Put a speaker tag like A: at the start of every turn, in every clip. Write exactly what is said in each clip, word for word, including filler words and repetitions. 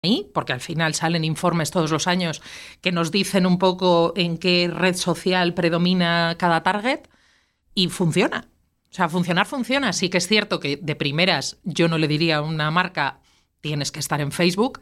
A: ahí, porque al final salen informes todos los años que nos dicen un poco en qué red social predomina cada target y funciona. O sea, funcionar funciona. Sí que es cierto que de primeras yo no le diría a una marca tienes que estar en Facebook,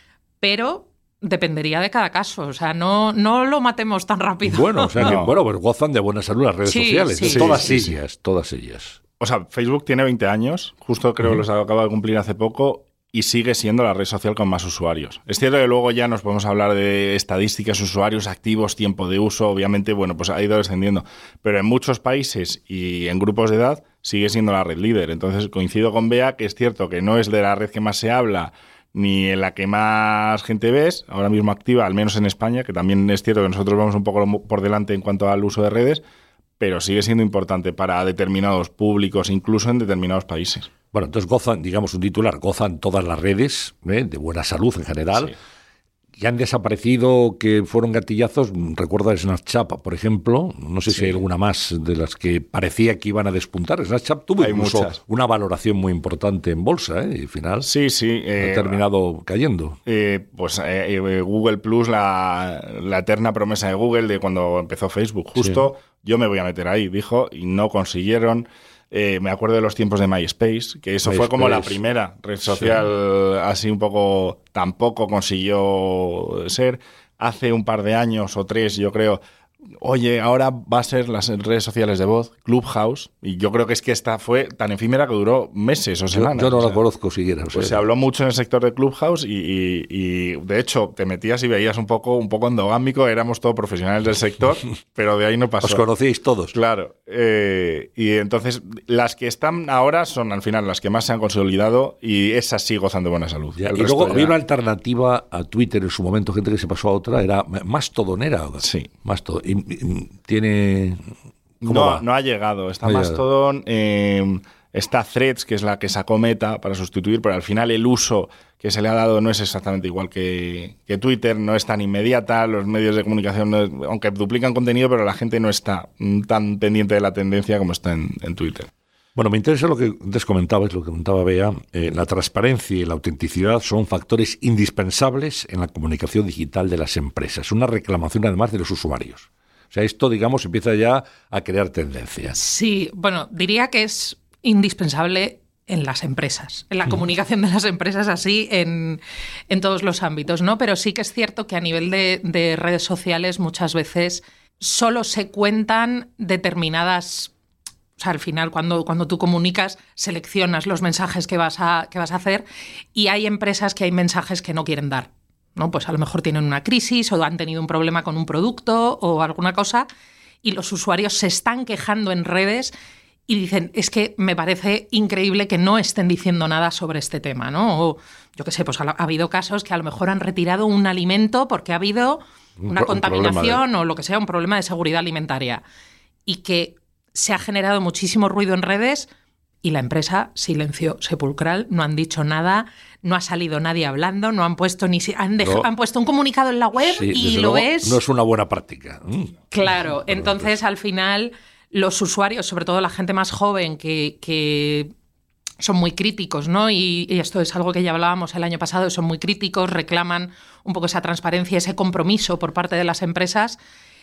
A: pero dependería de cada caso. O sea, no, no lo matemos tan rápido.
B: Bueno, o sea,
C: no.
B: que, bueno, pues gozan de buena salud las redes
A: sí,
B: sociales.
A: Sí,
B: todas
C: sí,
B: ellas,
C: sí.
B: todas ellas.
C: O sea, Facebook tiene veinte años, justo creo que uh-huh. los acaba de cumplir hace poco, y sigue siendo la red social con más usuarios. Es cierto que luego ya nos podemos hablar de estadísticas, usuarios activos, tiempo de uso, obviamente, bueno, pues ha ido descendiendo. Pero en muchos países y en grupos de edad sigue siendo la red líder. Entonces coincido con Bea que es cierto que no es de la red que más se habla ni en la que más gente ves, ahora mismo activa, al menos en España, que también es cierto que nosotros vamos un poco por delante en cuanto al uso de redes, pero sigue siendo importante para determinados públicos, incluso en determinados países.
B: Bueno, entonces gozan, digamos un titular, gozan todas las redes, ¿eh? de buena salud en general. Sí. Y han desaparecido, que fueron gatillazos, recuerdo Snapchat, por ejemplo, no sé sí. si hay alguna más de las que parecía que iban a despuntar. Snapchat tuvo hay incluso muchas. Una valoración muy importante en bolsa, ¿eh? Y al final
C: sí, sí, eh,
B: ha terminado cayendo.
C: Eh, pues eh, eh, Google Plus, la, la eterna promesa de Google de cuando empezó Facebook, justo sí. yo me voy a meter ahí, dijo, y no consiguieron. Eh, me acuerdo de los tiempos de MySpace, que eso MySpace. Fue como la primera red social sí. así un poco, tampoco consiguió ser. Hace un par de años o tres, yo creo, oye, ahora va a ser las redes sociales de voz, Clubhouse, y yo creo que es que esta fue tan efímera que duró meses o semanas.
B: Yo, yo no
C: o sea,
B: la conozco siquiera.
C: Pues se habló mucho en el sector de Clubhouse y, y, y de hecho te metías y veías un poco, un poco endogámico, éramos todos profesionales del sector, pero de ahí no pasó.
B: Os conocíais todos.
C: Claro. Eh, y entonces las que están ahora son al final las que más se han consolidado y esas sí gozan de buena salud.
B: Ya, y luego había una alternativa a Twitter en su momento, gente que se pasó a otra, era Mastodonera.
C: Sí.
B: Mastodon. Y, y, tiene...
C: No,
B: va?
C: no ha llegado. Está
B: no
C: Mastodon, eh, está Threads, que es la que sacó Meta para sustituir, pero al final el uso que se le ha dado no es exactamente igual que, que Twitter, no es tan inmediata, los medios de comunicación, no es, aunque duplican contenido, pero la gente no está tan pendiente de la tendencia como está en, en Twitter.
B: Bueno, me interesa lo que antes comentabas, lo que comentaba Bea. Eh, la transparencia y la autenticidad son factores indispensables en la comunicación digital de las empresas. Una reclamación, además, de los usuarios. O sea, esto, digamos, empieza ya a crear tendencias.
A: Sí, bueno, diría que es indispensable en las empresas, en la comunicación de las empresas así, en, en todos los ámbitos, ¿no? Pero sí que es cierto que a nivel de, de redes sociales muchas veces solo se cuentan determinadas... O sea, al final, cuando, cuando tú comunicas, seleccionas los mensajes que vas a, que vas a hacer y hay empresas que hay mensajes que no quieren dar, ¿no? Pues a lo mejor tienen una crisis o han tenido un problema con un producto o alguna cosa y los usuarios se están quejando en redes y dicen, es que me parece increíble que no estén diciendo nada sobre este tema, ¿no? O, yo qué sé, pues ha, ha habido casos que a lo mejor han retirado un alimento porque ha habido una un, contaminación un de... o lo que sea, un problema de seguridad alimentaria y que se ha generado muchísimo ruido en redes y la empresa, silencio sepulcral, no han dicho nada, no ha salido nadie hablando, no han puesto ni si han, dejado, no. han puesto un comunicado en la web sí, y lo ves.
B: No es una buena práctica. Mm.
A: Claro, entonces al final los usuarios, sobre todo la gente más joven que, que son muy críticos, ¿no? Y, y esto es algo que ya hablábamos el año pasado, son muy críticos, reclaman un poco esa transparencia, ese compromiso por parte de las empresas.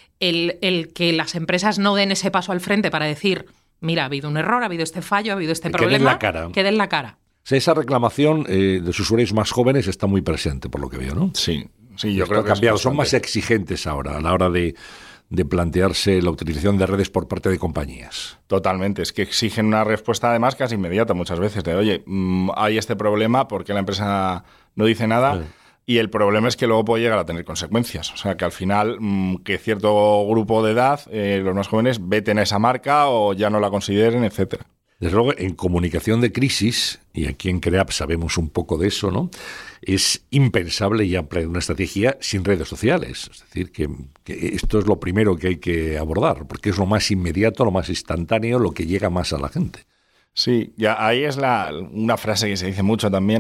A: El, el que las empresas no den ese paso al frente para decir, mira, ha habido un error, ha habido este fallo, ha habido este
B: que
A: problema,
B: den la cara.
A: que den la cara.
B: O sea, esa reclamación eh, de los usuarios más jóvenes está muy presente, por lo que veo, ¿no?
C: Sí, sí, yo
B: Esto
C: creo
B: ha
C: que
B: cambiado.
C: es
B: Son más exigentes ahora a la hora de, de plantearse la utilización de redes por parte de compañías.
C: Totalmente, es que exigen una respuesta además casi inmediata muchas veces de, oye, mmm, hay este problema, ¿por qué la empresa no dice nada? Sí. Y el problema es que luego puede llegar a tener consecuencias. O sea, que al final, mmm, que cierto grupo de edad, eh, los más jóvenes, veten a esa marca o ya no la consideren, etcétera.
B: Desde luego, en comunicación de crisis, y aquí en CREAP sabemos un poco de eso, ¿no? Es impensable ya emplear una estrategia sin redes sociales. Es decir, que, que esto es lo primero que hay que abordar, porque es lo más inmediato, lo más instantáneo, lo que llega más a la gente.
C: Sí, ya ahí es la, una frase que se dice mucho también,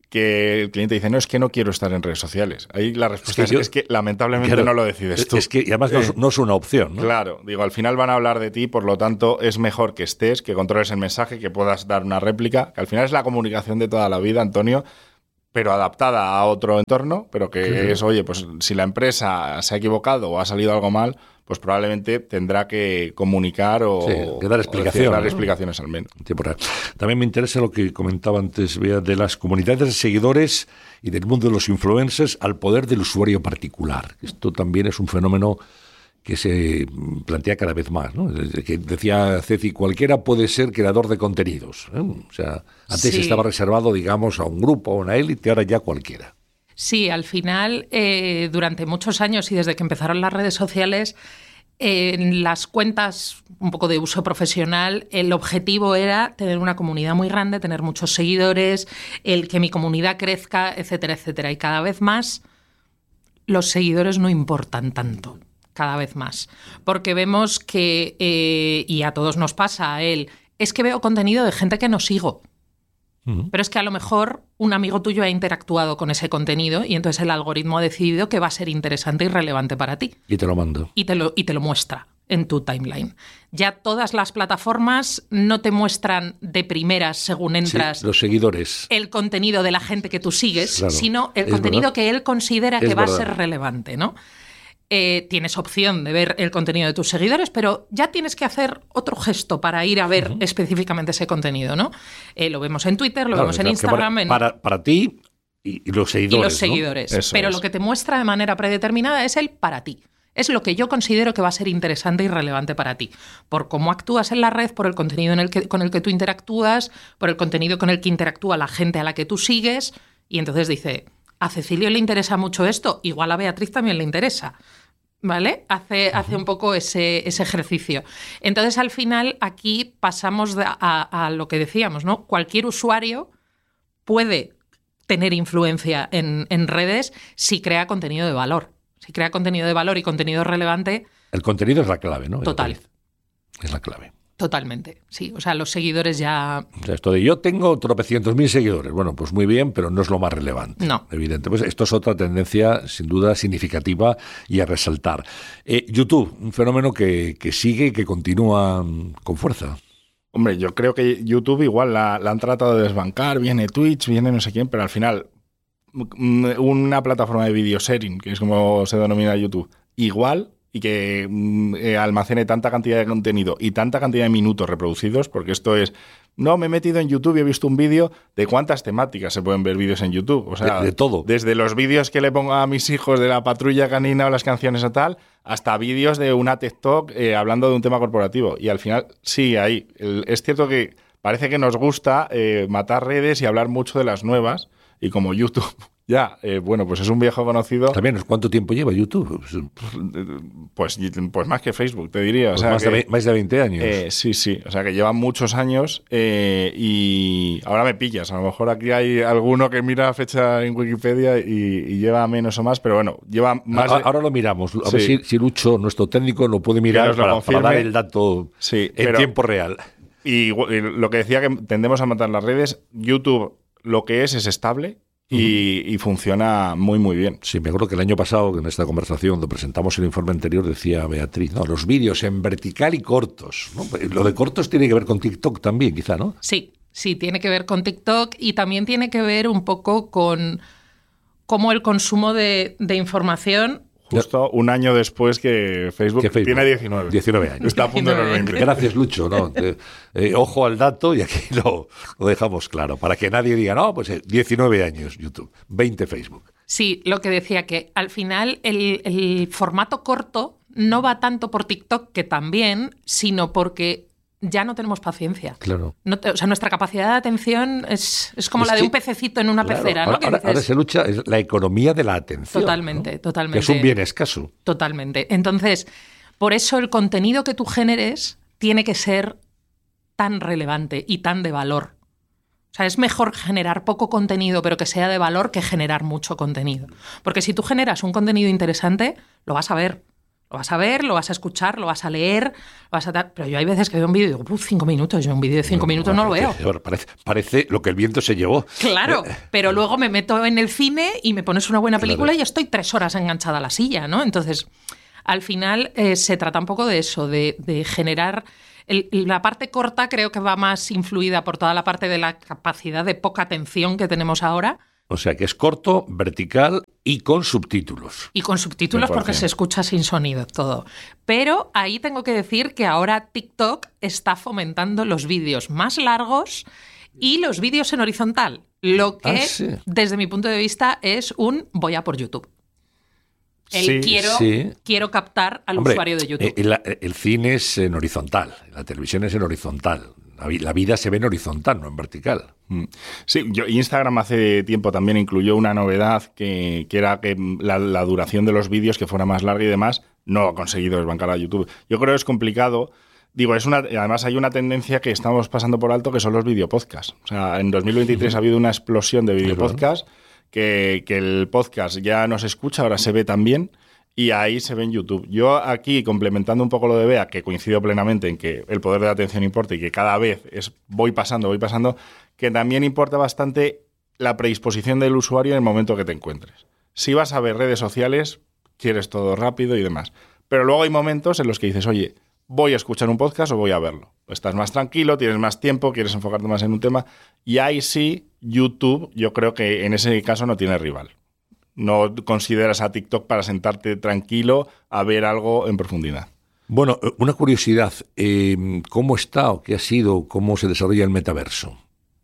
C: que el cliente dice, no, es que no quiero estar en redes sociales. Ahí la respuesta es que, es, yo, es que lamentablemente
B: claro,
C: no lo decides tú.
B: Es que y además no es, no es una opción, ¿no?
C: Claro, digo, al final van a hablar de ti, por lo tanto es mejor que estés, que controles el mensaje, que puedas dar una réplica, que al final es la comunicación de toda la vida, Antonio, pero adaptada a otro entorno, pero que
B: Claro.
C: es, oye, pues si la empresa se ha equivocado o ha salido algo mal, pues probablemente tendrá que comunicar o,
B: Sí, que dar
C: o
B: explicaciones,
C: decir, dar
B: ¿no?
C: explicaciones al menos.
B: Tiempo real. También me interesa lo que comentaba antes, Bea, de las comunidades de seguidores y del mundo de los influencers al poder del usuario particular. Esto también es un fenómeno que se plantea cada vez más, ¿no? Que decía Ceci, cualquiera puede ser creador de contenidos, ¿eh? O sea, antes
A: Sí.
B: estaba reservado, digamos, a un grupo, a una élite, ahora ya cualquiera.
A: Sí, al final, eh, durante muchos años y desde que empezaron las redes sociales, eh, en las cuentas un poco de uso profesional, el objetivo era tener una comunidad muy grande, tener muchos seguidores, el que mi comunidad crezca, etcétera, etcétera. Y cada vez más los seguidores no importan tanto, cada vez más. Porque vemos que, eh, y a todos nos pasa, a él, es que veo contenido de gente que no sigo. Pero es que a lo mejor un amigo tuyo ha interactuado con ese contenido y entonces el algoritmo ha decidido que va a ser interesante y relevante para ti.
B: Y te lo mando.
A: Y te lo, y te lo muestra en tu timeline. Ya todas las plataformas no te muestran de primeras, según entras,
B: Sí, los seguidores.
A: el contenido de la gente que tú sigues,
B: Claro,
A: sino el
B: es
A: contenido
B: verdad.
A: que él considera
B: Es
A: que va
B: verdad.
A: a ser relevante, ¿no? Eh, tienes opción de ver el contenido de tus seguidores, pero ya tienes que hacer otro gesto para ir a ver uh-huh. específicamente ese contenido, ¿no? Eh, lo vemos en Twitter, lo claro, vemos en Instagram.
B: Para,
A: en...
B: para, para ti y, y los seguidores.
A: Y los seguidores.
C: ¿no?
A: Pero
C: es.
A: lo que te muestra de manera predeterminada es el para ti. Es lo que yo considero que va a ser interesante y relevante para ti. Por cómo actúas en la red, por el contenido en el que, con el que tú interactúas, por el contenido con el que interactúa la gente a la que tú sigues. Y entonces dice, a Cecilio le interesa mucho esto, igual a Beatriz también le interesa. ¿Vale? Hace, uh-huh. hace un poco ese, ese ejercicio. Entonces, al final, aquí pasamos de, a, a lo que decíamos, ¿no? Cualquier usuario puede tener influencia en, en redes si crea contenido de valor. Si crea contenido de valor y contenido relevante...
B: El contenido es la clave, ¿no?
A: Total.
B: Es la clave.
A: Totalmente, sí. O sea, los seguidores ya...
B: O sea, esto de yo tengo tropecientos mil seguidores. Bueno, pues muy bien, pero no es lo más relevante.
A: No.
B: Evidente. Pues esto es otra tendencia, sin duda, significativa y a resaltar. Eh, YouTube, un fenómeno que, que sigue y que continúa con fuerza.
C: Hombre, yo creo que YouTube igual la, la han tratado de desbancar. Viene Twitch, viene no sé quién, pero al final una plataforma de video sharing, que es como se denomina YouTube, igual... y que eh, almacene tanta cantidad de contenido y tanta cantidad de minutos reproducidos, porque esto es, no, me he metido en YouTube y he visto un vídeo de cuántas temáticas se pueden ver vídeos en YouTube. O sea,
B: de, de todo.
C: Desde los vídeos que le pongo a mis hijos de la patrulla canina o las canciones o tal, hasta vídeos de una TikTok eh, hablando de un tema corporativo. Y al final, sí, ahí. El, es cierto que parece que nos gusta eh, matar redes y hablar mucho de las nuevas, y como YouTube... Ya, eh, bueno, pues es un viejo conocido.
B: También, ¿cuánto tiempo lleva YouTube?
C: Pues, pues más que Facebook, te diría.
B: Pues
C: o sea
B: más,
C: que,
B: de, más de veinte años.
C: Eh, sí, sí. O sea, que lleva muchos años eh, y ahora me pillas. A lo mejor aquí hay alguno que mira la fecha en Wikipedia y, y lleva menos o más, pero bueno, lleva más...
B: Ahora,
C: de...
B: ahora lo miramos. A
C: sí.
B: ver si, si Lucho, nuestro técnico, lo puede mirar
C: lo
B: para, para dar el dato
C: sí,
B: en
C: pero,
B: tiempo real.
C: Y, y lo que decía, que tendemos a matar las redes, YouTube lo que es es estable. Y, y funciona muy, muy bien.
B: Sí, me acuerdo que el año pasado, que en esta conversación, donde presentamos el informe anterior, decía Beatriz, no, los vídeos en vertical y cortos, ¿no? Lo de cortos tiene que ver con TikTok también, quizá, ¿no?
A: Sí, sí, tiene que ver con TikTok y también tiene que ver un poco con cómo el consumo de, de información...
C: Justo un año después que Facebook, que Facebook tiene diecinueve.
B: diecinueve años.
C: Está a punto de los veinte.
B: Gracias, Lucho. ¿no? Eh, eh, ojo al dato y aquí lo, lo dejamos claro, para que nadie diga, no, pues eh, diecinueve años YouTube, veinte Facebook.
A: Sí, lo que decía, que al final el, el formato corto no va tanto por TikTok, que también, sino porque... ya no tenemos paciencia.
B: Claro.
A: No te, o sea, nuestra capacidad de atención es, es como
B: es
A: la de
B: que,
A: un pececito en una
B: claro,
A: pecera, ¿no?
B: Ahora,
A: Que
B: ahora,
A: dices,
B: ahora se lucha es la economía de la atención.
A: Totalmente,
B: ¿no?
A: totalmente.
B: Que es un bien escaso.
A: Totalmente. Entonces, por eso el contenido que tú generes tiene que ser tan relevante y tan de valor. O sea, es mejor generar poco contenido, pero que sea de valor, que generar mucho contenido. Porque si tú generas un contenido interesante, lo vas a ver. Lo vas a ver, lo vas a escuchar, lo vas a leer, lo vas a dar... Pero yo hay veces que veo un vídeo y digo, ¡puf! Cinco minutos. Yo un vídeo de cinco no, minutos no, no lo veo.
B: Parece, parece lo que el viento se llevó.
A: Claro, pero luego me meto en el cine y me pones una buena película
B: claro.
A: y estoy tres horas enganchada a la silla, ¿no? Entonces, al final eh, se trata un poco de eso, de, de generar... El, la parte corta creo que va más influida por toda la parte de la capacidad de poca atención que tenemos ahora,
B: O sea que es corto, vertical y con subtítulos.
A: Y con subtítulos porque se escucha sin sonido todo. Pero ahí tengo que decir que ahora TikTok está fomentando los vídeos más largos y los vídeos en horizontal. Lo que, ah, sí. desde mi punto de vista, es un voy a por YouTube. El sí, quiero, sí. quiero captar al Hombre, usuario de YouTube.
B: El, el cine es en horizontal, la televisión es en horizontal. La vida se ve en horizontal, no en vertical.
C: Sí, yo, Instagram hace tiempo también incluyó una novedad que, que era que la, la duración de los vídeos que fuera más larga y demás. No ha conseguido desbancar a YouTube. Yo creo que es complicado. Digo, es una, además hay una tendencia que estamos pasando por alto que son los videopodcasts. O sea, en dos mil veintitrés uh-huh. ha habido una explosión de videopodcasts que, que el podcast ya no se escucha, ahora se ve también. Y ahí se ve en YouTube. Yo aquí, complementando un poco lo de Bea, que coincido plenamente en que el poder de la atención importa y que cada vez es voy pasando, voy pasando, que también importa bastante la predisposición del usuario en el momento que te encuentres. Si vas a ver redes sociales, quieres todo rápido y demás. Pero luego hay momentos en los que dices, oye, voy a escuchar un podcast o voy a verlo. Estás más tranquilo, tienes más tiempo, quieres enfocarte más en un tema. Y ahí sí, YouTube, yo creo que en ese caso no tiene rival. No consideras a TikTok para sentarte tranquilo a ver algo en profundidad.
B: Bueno, una curiosidad. Eh, ¿Cómo está o qué ha sido, cómo se desarrolla el metaverso?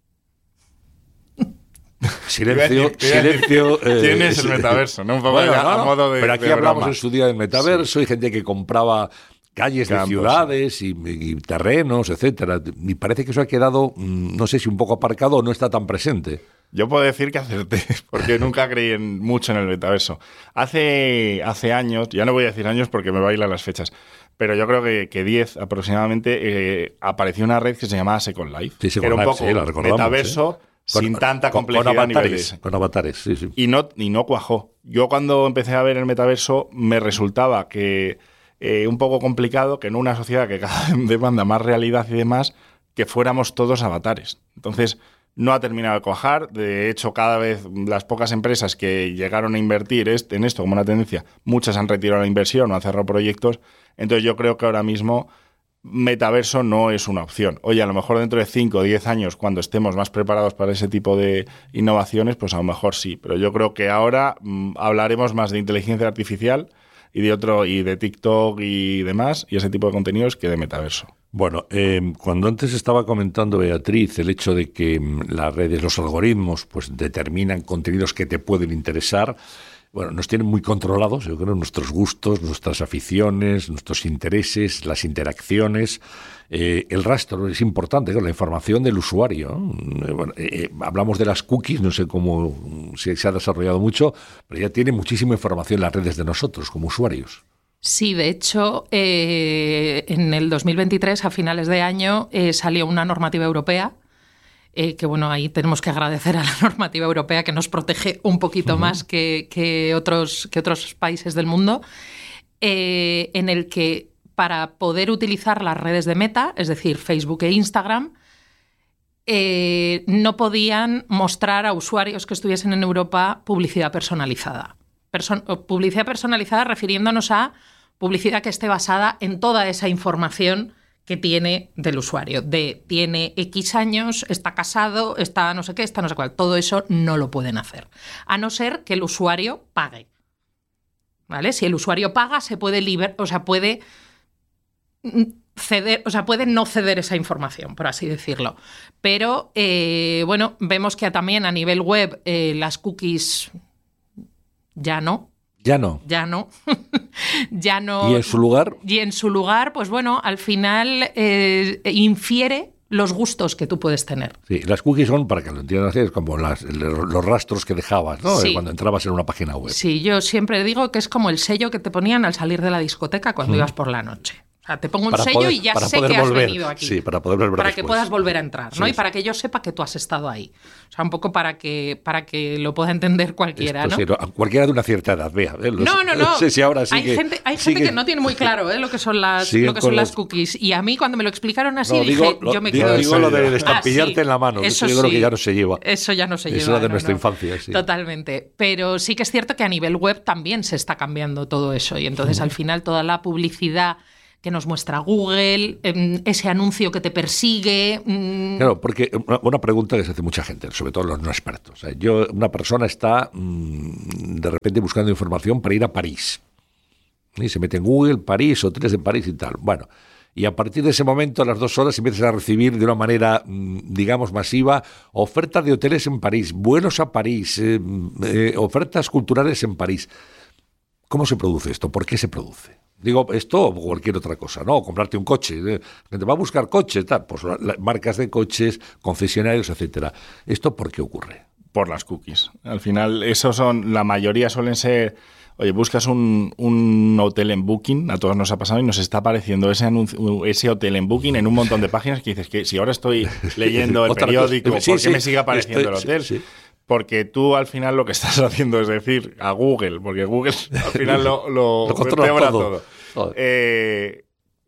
B: Silencio, silencio.
C: Eh, ¿Quién es el metaverso? ¿No? Un poco
B: bueno,
C: ya,
B: no,
C: a modo de,
B: pero aquí
C: de
B: hablamos
C: broma.
B: En su día del metaverso, sí. Hay gente que compraba calles Campos, de ciudades y, y terrenos, etcétera. Y parece que eso ha quedado, no sé si un poco aparcado o no está tan presente.
C: Yo puedo decir que acerté, porque nunca creí en, mucho en el metaverso. Hace, hace años, ya no voy a decir años porque me bailan las fechas, pero yo creo que, que diez aproximadamente, eh, apareció una red que se llamaba Second Life,
B: sí,
C: que era un poco
B: sí, la
C: metaverso
B: sí.
C: sin
B: con,
C: tanta
B: con,
C: complejidad
B: con avatares,
C: a nivel ese.
B: Con avatares, sí, sí.
C: Y no, y no cuajó. Yo cuando empecé a ver el metaverso me resultaba que eh, un poco complicado que en una sociedad que cada vez demanda más realidad y demás, que fuéramos todos avatares. Entonces, no ha terminado de cuajar. De hecho, cada vez las pocas empresas que llegaron a invertir en esto como una tendencia, muchas han retirado la inversión o han cerrado proyectos. Entonces yo creo que ahora mismo metaverso no es una opción. Oye, a lo mejor dentro de cinco o diez años, cuando estemos más preparados para ese tipo de innovaciones, pues a lo mejor sí. Pero yo creo que ahora mmm, hablaremos más de inteligencia artificial y de otro y de TikTok y demás, y ese tipo de contenidos, que de metaverso.
B: Bueno, eh, cuando antes estaba comentando Beatriz el hecho de que las redes, los algoritmos, pues determinan contenidos que te pueden interesar, bueno, nos tienen muy controlados, yo creo, nuestros gustos, nuestras aficiones, nuestros intereses, las interacciones. Eh, el rastro es importante, ¿no? La información del usuario. Eh, bueno, eh, hablamos de las cookies, no sé cómo si se ha desarrollado mucho, pero ya tiene muchísima información las redes de nosotros como usuarios.
A: Sí, de hecho, eh, en el dos mil veintitrés, a finales de año, eh, salió una normativa europea, eh, que bueno, ahí tenemos que agradecer a la normativa europea que nos protege un poquito uh-huh. más que, que, otros, que otros países del mundo, eh, en el que para poder utilizar las redes de Meta, es decir, Facebook e Instagram, eh, no podían mostrar a usuarios que estuviesen en Europa publicidad personalizada. Person- publicidad personalizada refiriéndonos a publicidad que esté basada en toda esa información que tiene del usuario. De tiene X años, está casado, está no sé qué, está no sé cuál. Todo eso no lo pueden hacer. A no ser que el usuario pague. ¿Vale? Si el usuario paga, se puede liber- o sea, puede ceder, o sea, puede no ceder esa información, por así decirlo. Pero, eh, bueno, vemos que también a nivel web eh, las cookies ya no.
B: Ya no.
A: Ya no. ya no.
B: ¿Y en su lugar?
A: Y en su lugar, pues bueno, al final eh, infiere los gustos que tú puedes tener.
B: Sí, las cookies son, para que lo entiendan así, es como las, los rastros que dejabas, ¿no? Sí. Cuando entrabas en una página web.
A: Sí, yo siempre digo que es como el sello que te ponían al salir de la discoteca cuando mm. ibas por la noche. O sea, te pongo un
B: para
A: sello
B: poder,
A: y ya sé que
B: volver.
A: has venido aquí.
B: Sí, para poder volver
A: Para
B: después.
A: que puedas volver a entrar, ¿no?
B: Sí,
A: y para que yo sepa que tú has estado ahí. O sea, un poco para que, para que lo pueda entender cualquiera,
B: Esto,
A: ¿no?
B: Sí, no, cualquiera de una cierta edad, vea. ¿eh? Los,
A: no, no, no.
B: no sé si ahora sí
A: hay
B: que,
A: gente, hay
B: sigue,
A: gente que no tiene muy claro ¿eh? lo que son las, lo que son las cookies. Y a mí cuando me lo explicaron así
B: no,
A: dije,
B: digo, lo,
A: yo me
B: digo,
A: quedo...
B: Digo lo de estampillarte ah, sí. en la mano.
A: Eso,
B: eso yo
A: sí.
B: creo que ya no se lleva.
A: Eso ya no se
B: eso
A: lleva.
B: Eso era de
A: no,
B: nuestra
A: no.
B: infancia, sí.
A: Totalmente. Pero sí que es cierto que a nivel web también se está cambiando todo eso. Y entonces mm. al final toda la publicidad que nos muestra Google, ese anuncio que te persigue.
B: Claro, porque una pregunta que se hace mucha gente, sobre todo los no expertos. Yo, una persona está de repente buscando información para ir a París. Y se mete en Google, París, hoteles de París y tal. Bueno, y a partir de ese momento, a las dos horas, empiezas a recibir de una manera, digamos, masiva, ofertas de hoteles en París, vuelos a París, eh, eh, ofertas culturales en París. ¿Cómo se produce esto? ¿Por qué se produce? Digo, esto o cualquier otra cosa, ¿no? O comprarte un coche, ¿eh? Que te va a buscar coches, tal, pues la, la, marcas de coches, concesionarios, etcétera. ¿Esto por qué ocurre?
C: Por las cookies. Al final, esos son, la mayoría suelen ser, oye, buscas un, un hotel en Booking, a todos nos ha pasado y nos está apareciendo ese anuncio, ese hotel en Booking en un montón de páginas que dices que si ahora estoy leyendo el periódico,
B: cosa. Sí,
C: ¿por qué
B: sí,
C: me sigue apareciendo
B: estoy,
C: el hotel?
B: Sí, sí.
C: Porque tú al final lo que estás haciendo es decir a Google, porque Google al final lo, lo,
B: lo controla todo.
C: todo. Eh,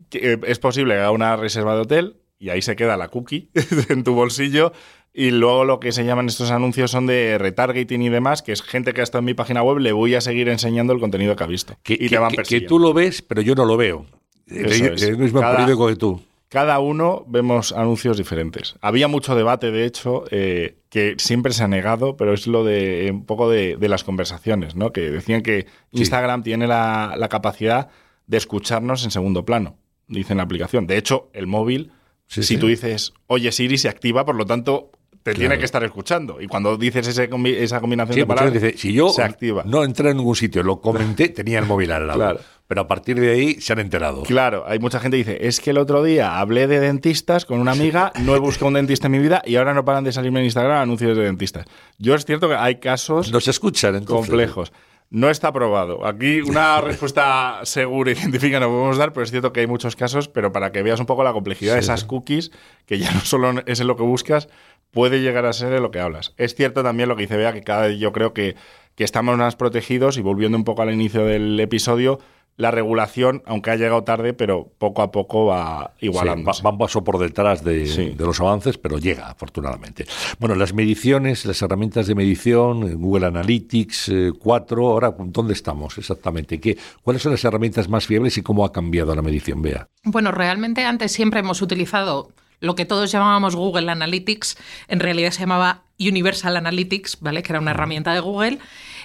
C: es posible que haga una reserva de hotel y ahí se queda la cookie en tu bolsillo y luego lo que se llaman estos anuncios son de retargeting y demás, que es gente que ha estado en mi página web, le voy a seguir enseñando el contenido que ha visto.
B: Que,
C: y
B: que,
C: te van
B: que,
C: persiguiendo.
B: Que tú lo ves, pero yo no lo veo.
C: Eso es.
B: El mismo
C: Cada,
B: periódico que tú.
C: Cada uno vemos anuncios diferentes. Había mucho debate, de hecho, eh, que siempre se ha negado, pero es lo de un poco de, de las conversaciones, ¿no? Que decían que Instagram sí. tiene la, la capacidad de escucharnos en segundo plano, dice en la aplicación. De hecho, el móvil, sí, si sí. tú dices, oye Siri, se activa, por lo tanto, te claro. tiene que estar escuchando. Y cuando dices ese, esa combinación
B: sí,
C: de palabras,
B: dice, si yo
C: se activa.
B: No entré en ningún sitio, lo comenté, tenía el móvil al lado.
C: Claro.
B: Pero a partir de ahí se han enterado.
C: Claro, hay mucha gente que dice, es que el otro día hablé de dentistas con una amiga, no he buscado un dentista en mi vida y ahora no paran de salirme en Instagram anuncios de dentistas. Yo es cierto que hay casos
B: Nos escuchan, entonces.
C: complejos. No está probado. Aquí una respuesta segura y científica no podemos dar, pero es cierto que hay muchos casos, pero para que veas un poco la complejidad sí. de esas cookies, que ya no solo es en lo que buscas, puede llegar a ser de lo que hablas. Es cierto también lo que dice Bea, que cada vez yo creo que, que estamos más protegidos y volviendo un poco al inicio del episodio, la regulación, aunque ha llegado tarde, pero poco a poco va igualándose.
B: Sí, va, va un paso por detrás de, sí. de los avances, pero llega, afortunadamente. Bueno, las mediciones, las herramientas de medición, Google Analytics eh, cuatro, ahora, ¿dónde estamos exactamente? ¿Qué, ¿Cuáles son las herramientas más fiables y cómo ha cambiado la medición, Bea?
A: Bueno, realmente antes siempre hemos utilizado lo que todos llamábamos Google Analytics, en realidad se llamaba Universal Analytics, ¿vale? Que era una herramienta de Google.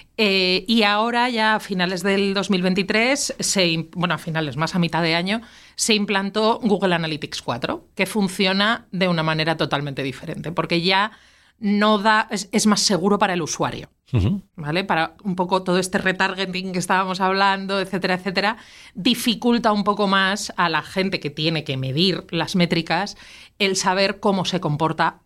A: Eh, y ahora ya a finales del dos mil veintitrés, se, bueno, a finales, más a mitad de año, se implantó Google Analytics cuatro, que funciona de una manera totalmente diferente, porque ya no da, es, es más seguro para el usuario, uh-huh. ¿vale? Para un poco todo este retargeting que estábamos hablando, etcétera, etcétera, dificulta un poco más a la gente que tiene que medir las métricas el saber cómo se comporta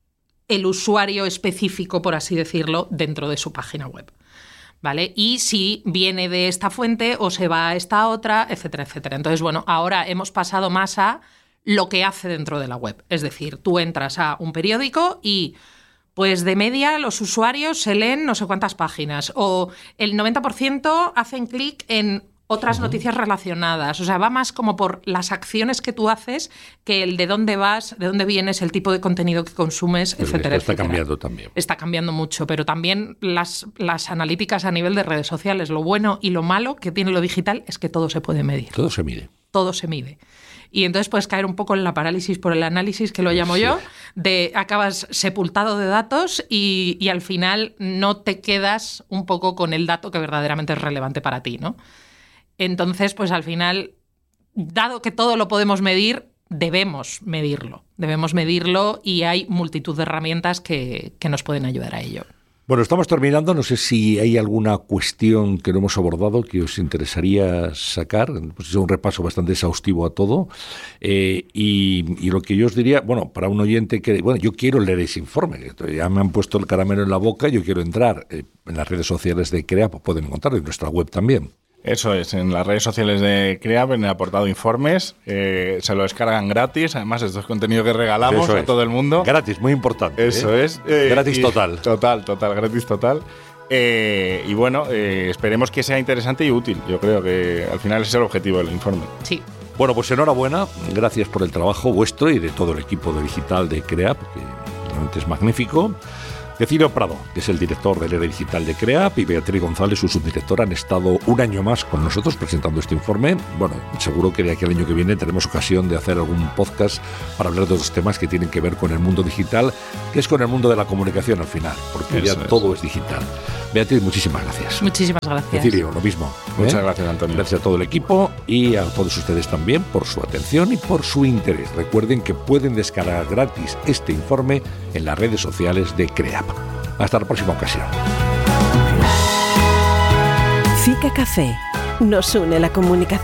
A: el usuario específico, por así decirlo, dentro de su página web. ¿Vale? Y si viene de esta fuente o se va a esta otra, etcétera, etcétera. Entonces, bueno, ahora hemos pasado más a lo que hace dentro de la web. Es decir, tú entras a un periódico y, pues de media, los usuarios se leen no sé cuántas páginas o el noventa por ciento hacen clic en otras uh-huh. noticias relacionadas. O sea, va más como por las acciones que tú haces que el de dónde vas, de dónde vienes, el tipo de contenido que consumes,
B: pero
A: etcétera,
B: esto está
A: etcétera.
B: cambiando también.
A: Está cambiando mucho, pero también las, las analíticas a nivel de redes sociales. Lo bueno y lo malo que tiene lo digital es que todo se puede medir.
B: Todo se mide.
A: Todo se mide. Y entonces puedes caer un poco en la parálisis por el análisis, que lo llamo sí. yo, de acabas sepultado de datos y, y al final no te quedas un poco con el dato que verdaderamente es relevante para ti, ¿no? Entonces, pues al final, dado que todo lo podemos medir, debemos medirlo. Debemos medirlo y hay multitud de herramientas que, que nos pueden ayudar a ello.
B: Bueno, estamos terminando. No sé si hay alguna cuestión que no hemos abordado que os interesaría sacar. Pues es un repaso bastante exhaustivo a todo. Eh, y, y lo que yo os diría, bueno, para un oyente que, bueno, yo quiero leer ese informe. Ya me han puesto el caramelo en la boca, yo quiero entrar. Eh, en las redes sociales de CREA, pues pueden encontrarlo en nuestra web también.
C: Eso es, en las redes sociales de CREAP, en el apartado informes, eh, se lo descargan gratis. Además, esto es contenido que regalamos
B: Eso
C: a
B: es.
C: todo el mundo.
B: Gratis, muy importante.
C: Eso
B: ¿eh?
C: es. Eh,
B: gratis total.
C: Total, total, gratis total. Eh, y bueno, eh, esperemos que sea interesante y útil. Yo creo que al final ese es el objetivo del informe.
A: Sí.
B: Bueno, pues enhorabuena. Gracias por el trabajo vuestro y de todo el equipo de digital de CREAP, que realmente es magnífico. Cecilio Prado, que es el director del área digital de CREAP, y Beatriz González, su subdirectora, han estado un año más con nosotros presentando este informe. Bueno, seguro que de aquí al año que viene tenemos ocasión de hacer algún podcast para hablar de otros temas que tienen que ver con el mundo digital, que es con el mundo de la comunicación al final, porque Eso ya es. todo es digital. Beatriz, muchísimas gracias.
A: Muchísimas gracias.
B: Cecilio, lo mismo.
C: Muchas
B: ¿eh?
C: gracias, Antonio.
B: Gracias a todo el equipo y a todos ustedes también por su atención y por su interés. Recuerden que pueden descargar gratis este informe en las redes sociales de CREAP. Hasta la próxima ocasión.
D: F I C A Café. Nos une la comunicación.